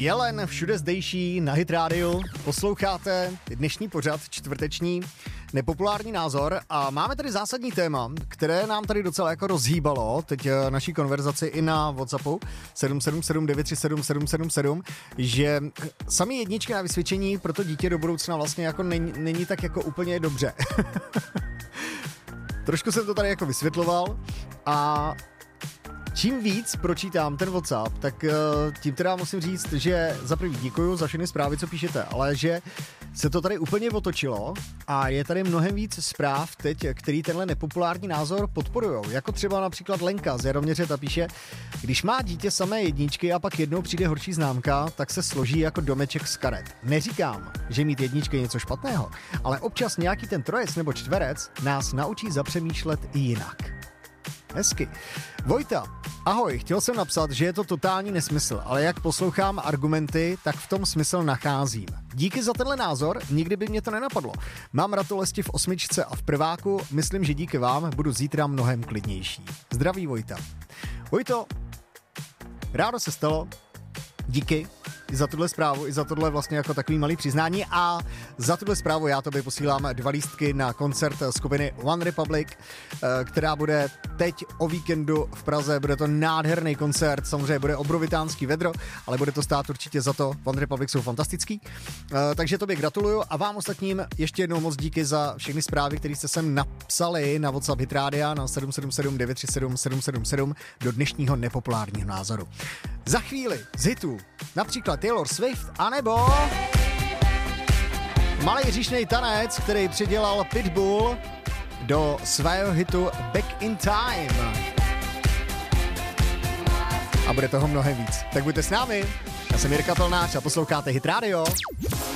Jelen všude zdejší na Hit Radio. Posloucháte dnešní pořad čtvrteční Nepopulární názor a máme tady zásadní téma, které nám tady docela jako rozhýbalo teď naší konverzaci i na WhatsAppu 777 937 777, že sami jedničky na vysvědčení pro to dítě do budoucna vlastně jako není tak jako úplně dobře. Trošku jsem to tady jako vysvětloval a čím víc pročítám ten WhatsApp, tak tím teda musím říct, že za první děkuju za všechny zprávy, co píšete, ale že se to tady úplně otočilo a je tady mnohem víc zpráv teď, který tenhle nepopulární názor podporujou. Jako třeba například Lenka z Jaroměře, ta píše, když má dítě samé jedničky a pak jednou přijde horší známka, tak se složí jako domeček z karet. Neříkám, že mít jedničky je něco špatného, ale občas nějaký ten trojec nebo čtverec nás naučí zapřemýšlet i jinak. Hezky. Vojta, ahoj, chtěl jsem napsat, že je to totální nesmysl, ale jak poslouchám argumenty, tak v tom smysl nacházím. Díky za tenhle názor, nikdy by mě to nenapadlo. Mám ratolesti v 8 a v prváku, myslím, že díky vám budu zítra mnohem klidnější. Zdraví Vojta. Vojto, rádo se stalo, díky i za tuhle zprávu, i za tohle vlastně jako takový malý přiznání a za tuhle zprávu já tobě posílám 2 lístky na koncert skupiny One Republic, která bude teď o víkendu v Praze, bude to nádherný koncert, samozřejmě bude obrovitánský vedro, ale bude to stát určitě za to, One Republic jsou fantastický, takže tobě gratuluju a vám ostatním ještě jednou moc díky za všechny zprávy, které jste sem napsali na WhatsApp Hit Rádia na 777 937 777 do dnešního nepopulárního názoru. Za chvíli z hitů například Taylor Swift, anebo malý říšnej tanec, který přidělal Pitbull do svého hitu Back in Time. A bude toho mnohem víc. Tak buďte s námi. Já jsem Jirka Pelnář a posloucháte Hit Radio.